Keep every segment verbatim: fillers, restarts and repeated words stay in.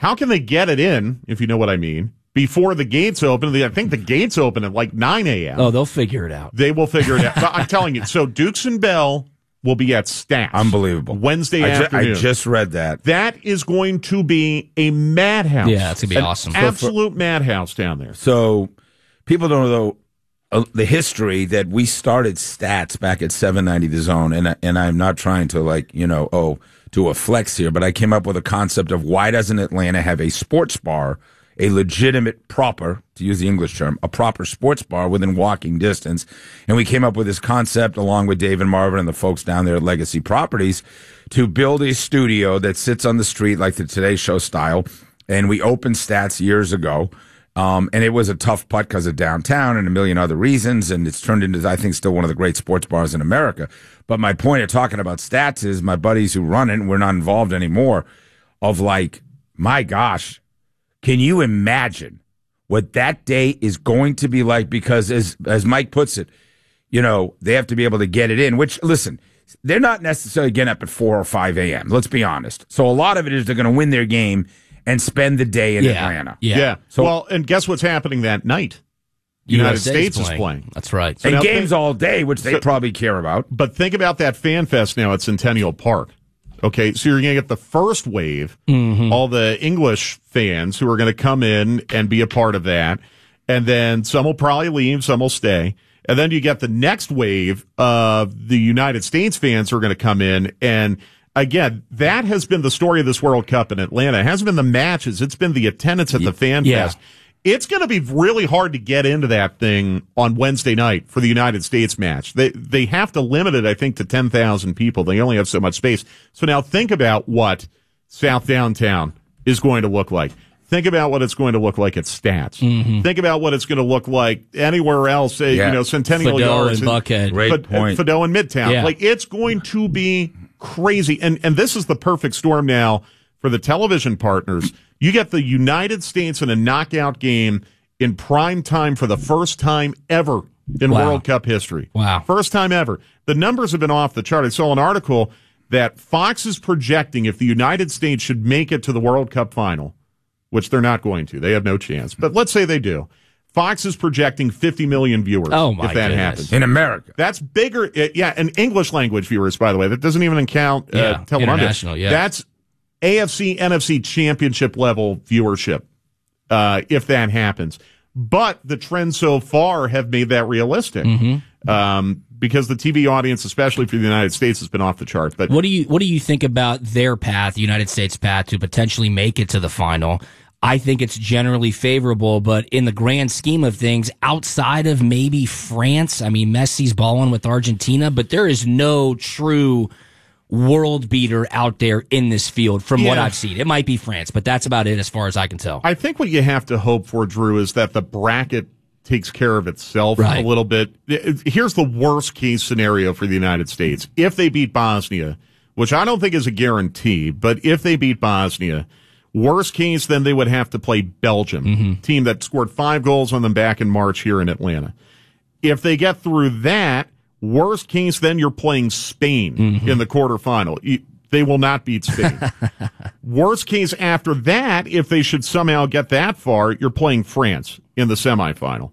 how can they get it in, if you know what I mean, before the gates open? I think the gates open at like nine a.m. Oh, they'll figure it out. They will figure it out. But I'm telling you, so Dukes and Bell will be at Stats. Unbelievable. Wednesday I afternoon. Ju- I just read that. That is going to be a madhouse. Yeah, it's going to be An awesome. Absolute for, madhouse down there. So people don't know uh, the history that we started Stats back at seven ninety The Zone, and, I, and I'm not trying to, like, you know, oh, do a flex here, but I came up with a concept of why doesn't Atlanta have a sports bar, a legitimate, proper, to use the English term, a proper sports bar within walking distance. And we came up with this concept along with Dave and Marvin and the folks down there at Legacy Properties to build a studio that sits on the street like the Today Show style. And we opened Stats years ago. Um, and it was a tough putt because of downtown and a million other reasons. And it's turned into, I think, still one of the great sports bars in America. But my point of talking about Stats is my buddies who run it, and we're not involved anymore, of like, my gosh, can you imagine what that day is going to be like? Because as as Mike puts it, you know, they have to be able to get it in, which, listen, they're not necessarily getting up at four or five a.m., let's be honest. So a lot of it is they're going to win their game and spend the day in yeah. Atlanta. Yeah. yeah. So, well, and guess what's happening that night? The United States is playing. That's right. So and now games think, all day, which they so, probably care about. But think about that fan fest now at Centennial Park. Okay, so you're going to get the first wave, mm-hmm. all the English fans who are going to come in and be a part of that. And then some will probably leave, some will stay. And then you get the next wave of the United States fans who are going to come in. And again, that has been the story of this World Cup in Atlanta. It hasn't been the matches. It's been the attendance at the fan yeah. fest. It's going to be really hard to get into that thing on Wednesday night for the United States match. They they have to limit it, I think, to ten thousand people. They only have so much space. So now think about what South Downtown is going to look like. Think about what it's going to look like at Stats. Mm-hmm. Think about what it's going to look like anywhere else, uh, yeah. you know, Centennial Fido Yards. and Buckhead. Great F- point. Fido and Midtown. Yeah. Like, it's going to be crazy. And and this is the perfect storm now for the television partners. You get the United States in a knockout game in prime time for the first time ever in wow. World Cup history. Wow. First time ever. The numbers have been off the chart. I saw an article that Fox is projecting if the United States should make it to the World Cup final, which they're not going to. They have no chance. But let's say they do. Fox is projecting fifty million viewers oh my if that goodness. happens. In America. That's bigger. Uh, yeah, and English language viewers, by the way. That doesn't even count uh, yeah, Telemundo. international, yeah. That's A F C, N F C championship level viewership uh, if that happens. But the trends so far have made that realistic. Mm-hmm. Um, because the T V audience, especially for the United States, has been off the charts. But what do you what do you think about their path, the United States path, to potentially make it to the final? I think it's generally favorable, but in the grand scheme of things, outside of maybe France, I mean, Messi's balling with Argentina, but there is no true world beater out there in this field from yeah. what I've seen. It might be France, but that's about it as far as I can tell. I think what you have to hope for, Drew, is that the bracket takes care of itself right. a little bit. Here's the worst case scenario for the United States. If they beat Bosnia, which I don't think is a guarantee, but if they beat Bosnia, worst case, then they would have to play Belgium, mm-hmm. team that scored five goals on them back in March here in Atlanta. If they get through that, worst case, then you're playing Spain mm-hmm. in the quarterfinal. They will not beat Spain. Worst case after that, if they should somehow get that far, you're playing France in the semifinal.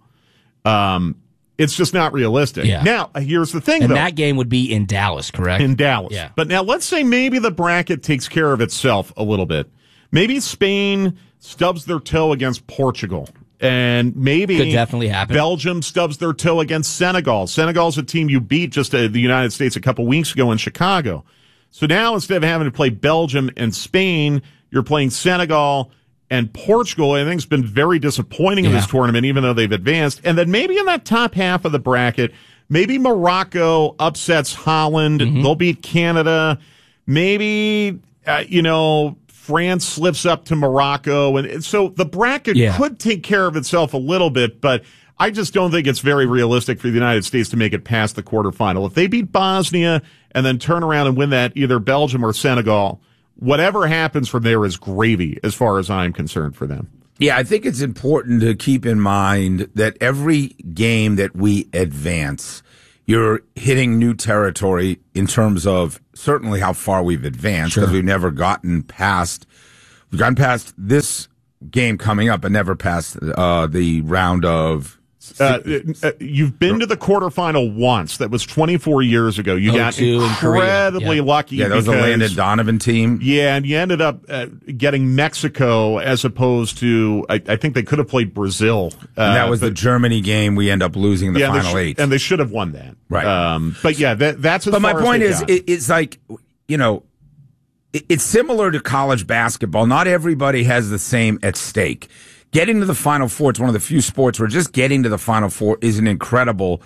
Um, it's just not realistic. Yeah. Now, here's the thing, and though. And that game would be in Dallas, correct? In Dallas. Yeah. But now let's say maybe the bracket takes care of itself a little bit. Maybe Spain stubs their toe against Portugal. And maybe could definitely happen. Belgium stubs their toe against Senegal. Senegal's a team you beat just uh, the United States a couple weeks ago in Chicago. So now instead of having to play Belgium and Spain, you're playing Senegal and Portugal. I think it's been very disappointing in yeah. this tournament, even though they've advanced. And then maybe in that top half of the bracket, maybe Morocco upsets Holland. Mm-hmm. They'll beat Canada. Maybe, uh, you know, France slips up to Morocco. And so the bracket yeah. could take care of itself a little bit, but I just don't think it's very realistic for the United States to make it past the quarterfinal. If they beat Bosnia and then turn around and win that, either Belgium or Senegal, whatever happens from there is gravy as far as I'm concerned for them. Yeah, I think it's important to keep in mind that every game that we advance, you're hitting new territory in terms of certainly how far we've advanced, because sure. we've never gotten past gotten past this game coming up, but never past uh, the round of. Uh, uh, you've been to the quarterfinal once. That was twenty-four years ago. You got incredibly yeah. lucky. Yeah, that was because, the Landon Donovan team. Yeah, and you ended up uh, getting Mexico as opposed to, I, I think they could have played Brazil. Uh, and that was but, the Germany game. We end up losing the yeah, final sh- eight. And they should have won that. Right. Um, but yeah, that, that's as But far my point as is, got. it, it's like, you know, it, it's similar to college basketball. Not everybody has the same at stake. Getting to the Final Four, it's one of the few sports where just getting to the Final Four is an incredible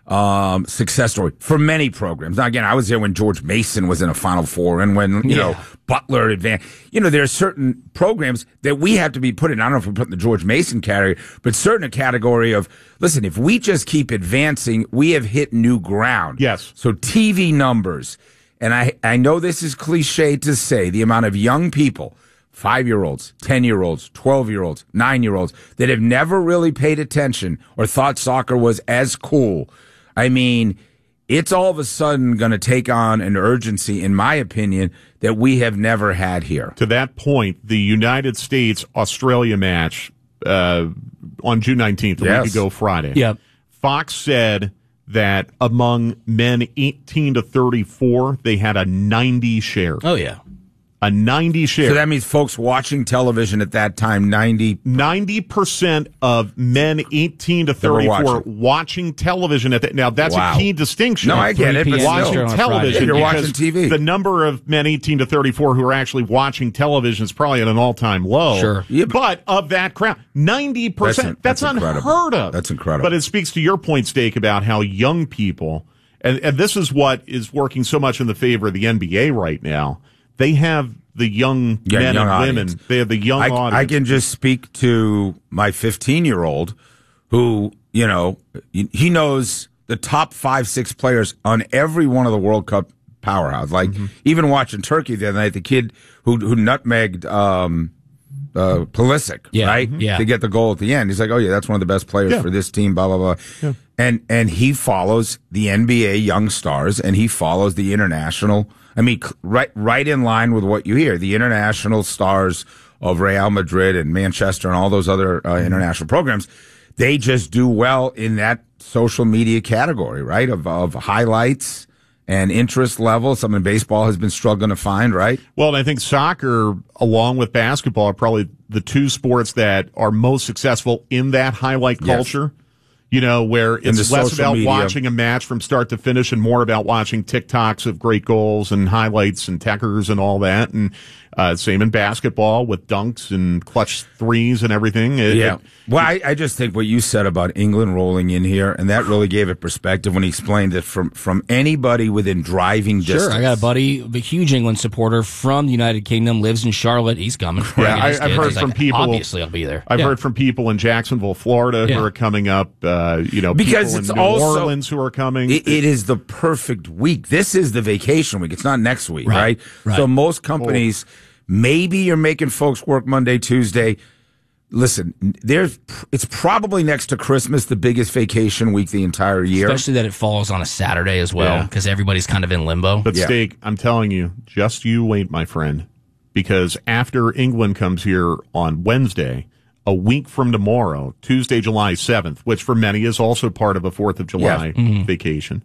um, success story for many programs. Now, again, I was there when George Mason was in a Final Four and when, you yeah. know, Butler advanced. You know, there are certain programs that we have to be put in. I don't know if we put in the George Mason category, but certain category of, listen, if we just keep advancing, we have hit new ground. Yes. So T V numbers, and I, I know this is cliche to say, the amount of young people, five-year-olds, ten-year-olds, twelve-year-olds, nine-year-olds that have never really paid attention or thought soccer was as cool. I mean, it's all of a sudden going to take on an urgency, in my opinion, that we have never had here. To that point, the United States-Australia match uh, on June nineteenth, a Yes. week ago Friday, Yep. Fox said that among men eighteen to thirty-four, they had a ninety share. Oh, yeah. A ninety share. So that means folks watching television at that time, ninety ninety percent of men eighteen to They were thirty-four watching. watching television at that. Now, that's Wow. a key distinction. No, I get it, three but p.m. still. watching on a television. Friday. You're because watching T V. The number of men eighteen to thirty-four who are actually watching television is probably at an all-time low. Sure. Yeah, but, but of that crowd, ninety percent. That's- That's, that's incredible. unheard of. That's incredible. But it speaks to your point, Steak, about how young people, and, and this is what is working so much in the favor of the N B A right now. They have the young Yeah, men young and audience. women. They have the young I, audience. I can just speak to my fifteen-year-old who, you know, he knows the top five, six players on every one of the World Cup powerhouse. Like, Mm-hmm. even watching Turkey the other night, the kid who, who nutmegged um, uh, Pulisic, Yeah, right? yeah. To get the goal at the end. He's like, oh, yeah, that's one of the best players Yeah. for this team, blah, blah, blah. Yeah. And, and he follows the N B A young stars, and he follows the international. I mean, c- right, right in line with what you hear, the international stars of Real Madrid and Manchester and all those other uh, international programs. They just do well in that social media category, right? Of, of highlights and interest level. Something baseball has been struggling to find, right? Well, and I think soccer, along with basketball, are probably the two sports that are most successful in that highlight Yes. culture. You know, where In it's the less social about media. watching a match from start to finish and more about watching TikToks of great goals and highlights and techers and all that. And uh, same in basketball with dunks and clutch threes and everything. It, Yeah. it- Well, I, I just think what you said about England rolling in here, and that really gave it perspective when he explained that from, from anybody within driving distance. Sure, I got a buddy, a huge England supporter from the United Kingdom, lives in Charlotte. He's coming. Yeah, I- He's I've good. heard He's from like, people- Obviously, I'll be there. I've Yeah. heard from people in Jacksonville, Florida, Yeah. who are coming up. Uh, you know, Because people it's in New also- Orleans who are coming. It, it is the perfect week. This is the vacation week. It's not next week, right? Right, right. So most companies, maybe you're making folks work Monday, Tuesday. Listen, there's it's probably next to Christmas, the biggest vacation week the entire year. Especially that it falls on a Saturday as well, Yeah. because everybody's kind of in limbo. But Yeah. Steak, I'm telling you, just you wait, my friend, because after England comes here on Wednesday, a week from tomorrow, Tuesday, July seventh, which for many is also part of a fourth of July vacation,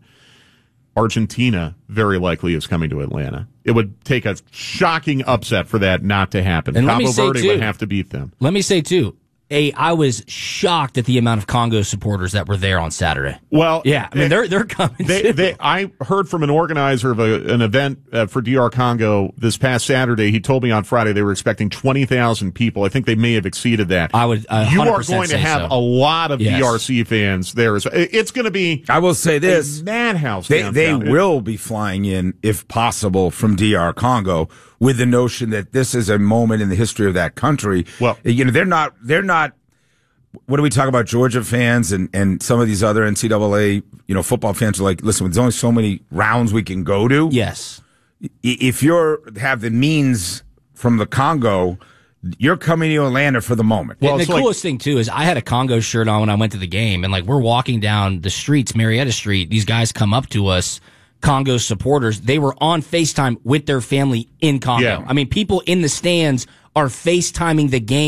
Argentina very likely is coming to Atlanta. It would take a shocking upset for that not to happen. And let me Cabo say, Verde too- would have to beat them. Let me say, too, a, I was shocked at the amount of Congo supporters that were there on Saturday. Well, Yeah, I mean, they're they're coming, They, too. they, I heard from an organizer of a, an event uh, for D R Congo this past Saturday. He told me on Friday they were expecting twenty thousand people. I think they may have exceeded that. I would uh, You are one hundred percent going to say have so. a lot of Yes. D R C fans there. It's- It's going to be I will say this. a madhouse. They they downtown. will be flying in, if possible, from D R Congo with the notion that this is a moment in the history of that country. Well- you know, they're not they're not. What do we talk about? Georgia fans and, and some of these other N C double A, you know, football fans are like, listen, there's only so many rounds we can go to. Yes. I- If you're have the means from the Congo, you're coming to Atlanta for the moment. Well, and the it's like- coolest thing too is I had a Congo shirt on when I went to the game, and like we're walking down the streets, Marietta Street. These guys come up to us, Congo supporters, they were on FaceTime with their family in Congo. Yeah. I mean, people in the stands are FaceTiming the game